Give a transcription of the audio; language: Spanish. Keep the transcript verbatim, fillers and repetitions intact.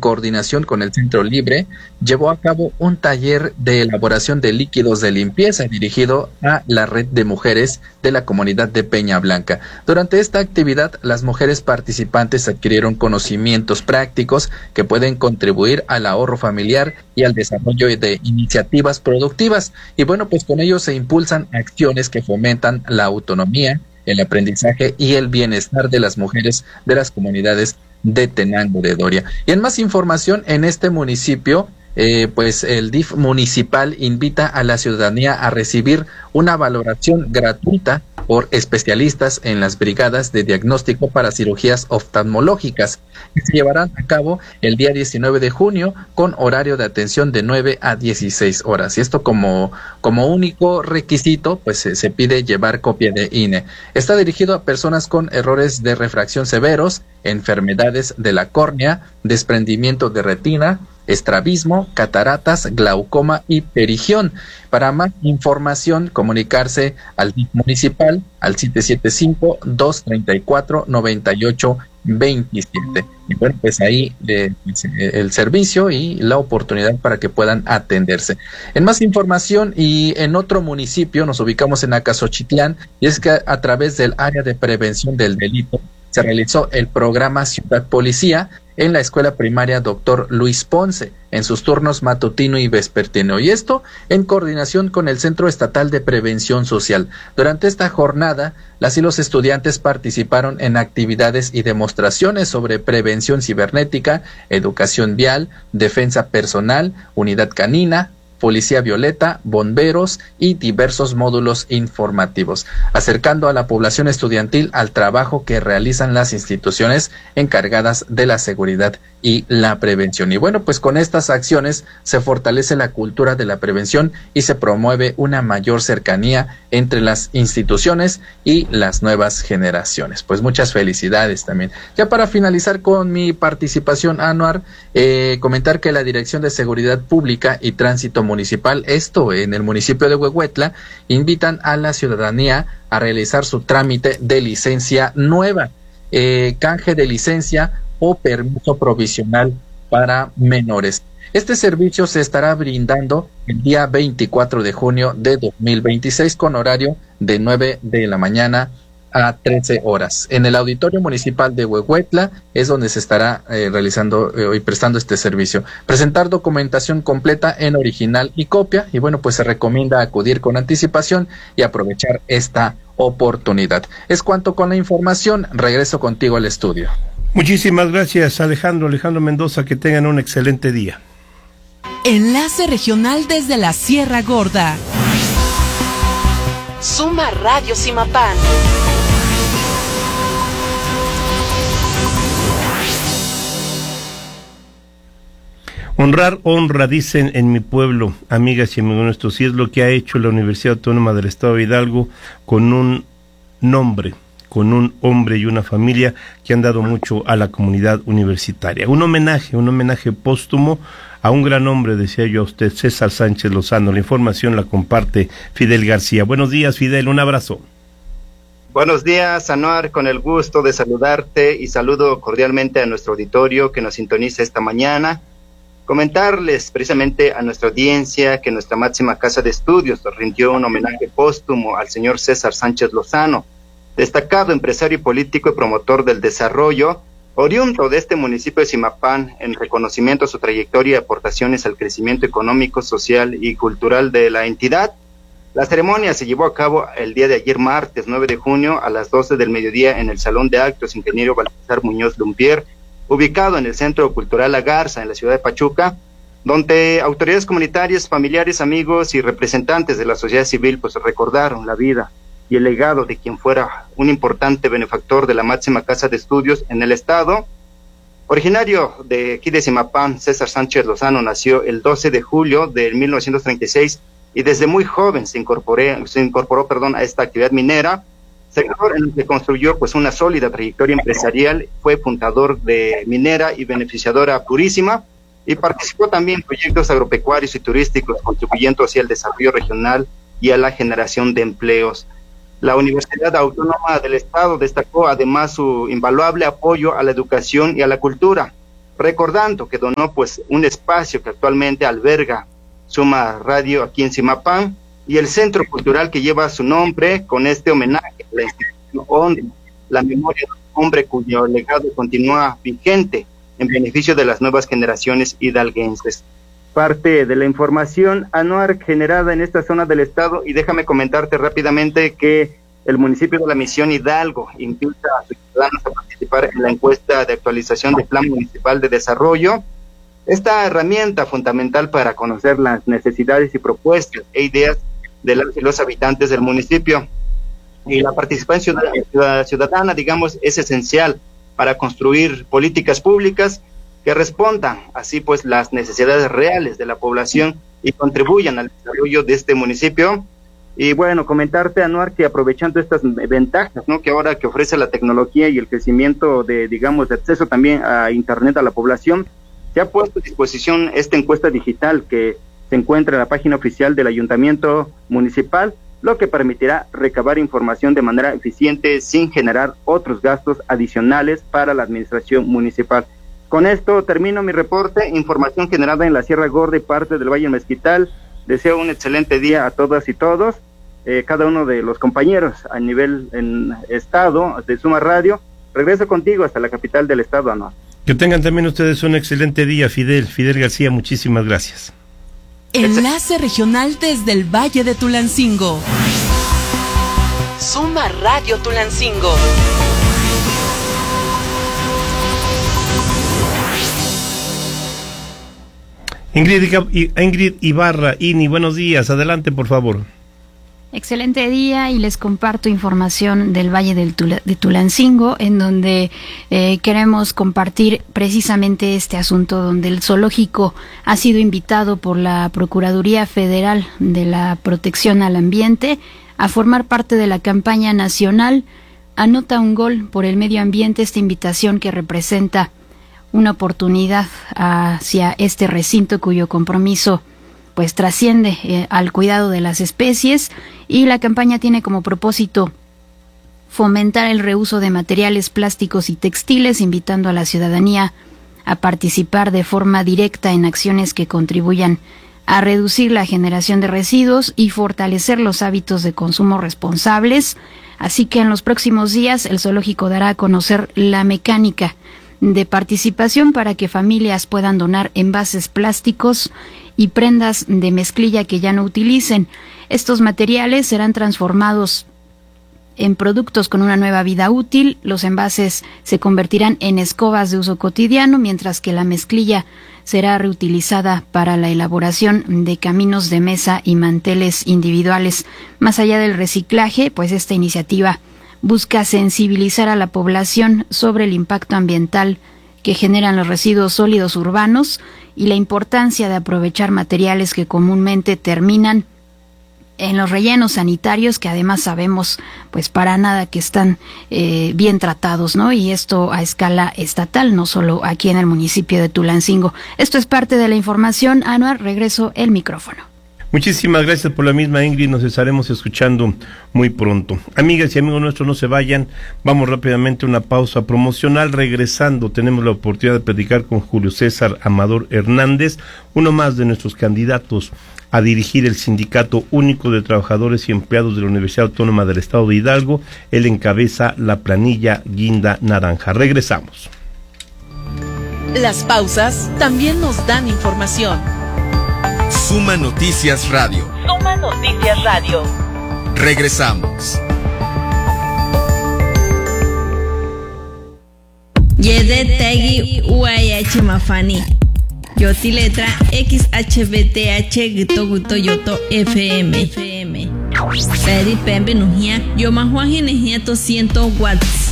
coordinación con el Centro Libre, llevó a cabo un taller de elaboración de líquidos de limpieza dirigido a la red de mujeres de la comunidad de Peña Blanca. Durante esta actividad, las mujeres participantes adquirieron conocimientos prácticos que pueden contribuir al ahorro familiar y al desarrollo de iniciativas productivas. Y bueno, pues con ello se impulsan acciones que fomentan la autonomía, el aprendizaje y el bienestar de las mujeres de las comunidades de Tenango de Doria. Y en más información, en este municipio, eh, pues el D I F municipal invita a la ciudadanía a recibir una valoración gratuita por especialistas en las brigadas de diagnóstico para cirugías oftalmológicas, que se llevarán a cabo el día diecinueve de junio con horario de atención de nueve a dieciséis horas. Y esto como, como único requisito, pues se, se pide llevar copia de I N E. Está dirigido a personas con errores de refracción severos, enfermedades de la córnea, desprendimiento de retina, estrabismo, cataratas, glaucoma y perigión. Para más información, comunicarse al D I F municipal al siete siete cinco, dos tres cuatro, nueve ocho dos siete. Y bueno, pues ahí eh, el servicio y la oportunidad para que puedan atenderse. En más información y en otro municipio, nos ubicamos en Acaxochitlán, y es que a, a través del área de prevención del delito se realizó el programa Ciudad Policía en la escuela primaria Doctor Luis Ponce, en sus turnos matutino y vespertino, y esto en coordinación con el Centro Estatal de Prevención Social. Durante esta jornada, las y los estudiantes participaron en actividades y demostraciones sobre prevención cibernética, educación vial, defensa personal, unidad canina, Policía Violeta, bomberos y diversos módulos informativos, acercando a la población estudiantil al trabajo que realizan las instituciones encargadas de la seguridad y la prevención. Y bueno, pues con estas acciones se fortalece la cultura de la prevención y se promueve una mayor cercanía entre las instituciones y las nuevas generaciones. Pues muchas felicidades también. Ya para finalizar con mi participación, Anuar, eh, comentar que la Dirección de Seguridad Pública y Tránsito Municipal, esto en el municipio de Huehuetla, invitan a la ciudadanía a realizar su trámite de licencia nueva, eh, canje de licencia o permiso provisional para menores. Este servicio se estará brindando el día veinticuatro de junio de dos mil veintiséis con horario de nueve de la mañana a trece horas. En el Auditorio Municipal de Huehuetla es donde se estará eh, realizando eh, y prestando este servicio. Presentar documentación completa en original y copia, y bueno, pues se recomienda acudir con anticipación y aprovechar esta oportunidad. Es cuanto con la información. Regreso contigo al estudio. Muchísimas gracias, Alejandro, Alejandro Mendoza, que tengan un excelente día. Enlace regional desde la Sierra Gorda. Suma Radio Simapán. Honrar honra, dicen en mi pueblo, amigas y amigos nuestros, y es lo que ha hecho la Universidad Autónoma del Estado de Hidalgo con un nombre, con un hombre y una familia que han dado mucho a la comunidad universitaria. Un homenaje, un homenaje póstumo a un gran hombre, decía yo a usted, César Sánchez Lozano. La información la comparte Fidel García. Buenos días, Fidel, un abrazo. Buenos días, Anuar, con el gusto de saludarte y saludo cordialmente a nuestro auditorio que nos sintoniza esta mañana. Comentarles precisamente a nuestra audiencia que nuestra máxima casa de estudios rindió un homenaje póstumo al señor César Sánchez Lozano, destacado empresario y político y promotor del desarrollo, oriundo de este municipio de Simapán, en reconocimiento a su trayectoria y aportaciones al crecimiento económico, social y cultural de la entidad. La ceremonia se llevó a cabo el día de ayer, martes nueve de junio, a las doce del mediodía en el Salón de Actos Ingeniero Baltasar Muñoz Lumpier, ubicado en el Centro Cultural La Garza, en la ciudad de Pachuca, donde autoridades comunitarias, familiares, amigos y representantes de la sociedad civil pues recordaron la vida y el legado de quien fuera un importante benefactor de la máxima casa de estudios en el estado. Originario de aquí de Simapán, César Sánchez Lozano nació el doce de julio de mil novecientos treinta y seis y desde muy joven se incorporó, se incorporó perdón, a esta actividad minera, sector en el que construyó pues una sólida trayectoria empresarial. Fue fundador de Minera y Beneficiadora Purísima y participó también en proyectos agropecuarios y turísticos, contribuyendo hacia el desarrollo regional y a la generación de empleos. La Universidad Autónoma del Estado destacó además su invaluable apoyo a la educación y a la cultura. recordando que donó pues un espacio que actualmente alberga Suma Radio aquí en Zimapán y el centro cultural que lleva su nombre. Con este homenaje la institución honra la memoria de un hombre cuyo legado continúa vigente en beneficio de las nuevas generaciones hidalguenses. Parte de la información, Anuar, generada en esta zona del estado, y déjame comentarte rápidamente que el municipio de La Misión Hidalgo invita a sus ciudadanos a participar en la encuesta de actualización del Plan Municipal de Desarrollo, esta herramienta fundamental para conocer las necesidades y propuestas e ideas de las y los habitantes del municipio. Y la participación ciudadana, ciudadana, digamos, es esencial para construir políticas públicas que respondan así pues las necesidades reales de la población y contribuyan al desarrollo de este municipio. Y bueno, comentarte, Anuar, que aprovechando estas ventajas, ¿no?, que ahora que ofrece la tecnología y el crecimiento de, digamos, de acceso también a internet a la población, se ha puesto a disposición esta encuesta digital que se encuentra en la página oficial del Ayuntamiento Municipal, lo que permitirá recabar información de manera eficiente sin generar otros gastos adicionales para la administración municipal. Con esto termino mi reporte, información generada en la Sierra Gorda y parte del Valle Mezquital. Deseo un excelente día a todas y todos, eh, cada uno de los compañeros a nivel en estado de Suma Radio. Regreso contigo hasta la capital del estado, Anuar. Que tengan también ustedes un excelente día, Fidel. Fidel García, muchísimas gracias. Enlace regional desde el Valle de Tulancingo. Suma Radio Tulancingo. Ingrid, Ingrid Ibarra, Ini, buenos días. Adelante, por favor. Excelente día y les comparto información del Valle del Tula, de Tulancingo, en donde eh, queremos compartir precisamente este asunto, donde el zoológico ha sido invitado por la Procuraduría Federal de la Protección al Ambiente a formar parte de la campaña nacional Anota un Gol por el Medio Ambiente, esta invitación que representa una oportunidad hacia este recinto cuyo compromiso pues trasciende eh, al cuidado de las especies, y la campaña tiene como propósito fomentar el reuso de materiales plásticos y textiles, invitando a la ciudadanía a participar de forma directa en acciones que contribuyan a reducir la generación de residuos y fortalecer los hábitos de consumo responsables. Así que en los próximos días el zoológico dará a conocer la mecánica de participación para que familias puedan donar envases plásticos y prendas de mezclilla que ya no utilicen. Estos materiales serán transformados en productos con una nueva vida útil. Los envases se convertirán en escobas de uso cotidiano, mientras que la mezclilla será reutilizada para la elaboración de caminos de mesa y manteles individuales. Más allá del reciclaje, pues esta iniciativa busca sensibilizar a la población sobre el impacto ambiental que generan los residuos sólidos urbanos y la importancia de aprovechar materiales que comúnmente terminan en los rellenos sanitarios, que además sabemos pues para nada que están eh, bien tratados, ¿no? Y esto a escala estatal, no solo aquí en el municipio de Tulancingo. Esto es parte de la información. Anuar, regreso el micrófono. Muchísimas gracias por la misma, Ingrid. Nos estaremos escuchando muy pronto. Amigas y amigos nuestros, no se vayan. Vamos rápidamente a una pausa promocional. Regresando, tenemos la oportunidad de platicar con Julio César Amador Hernández, uno más de nuestros candidatos a dirigir el Sindicato Único de Trabajadores y Empleados de la Universidad Autónoma del Estado de Hidalgo. Él encabeza la planilla Guinda Naranja. Regresamos. Las pausas también nos dan información. Suma Noticias Radio. Suma Noticias Radio. Regresamos. Yedetegi Uayachi Mafani. Yoti letra X H B T H Gito Guto Yoto F M. Peri Pembe Nujia. Yo Mahuaji Nejia to ciento watts.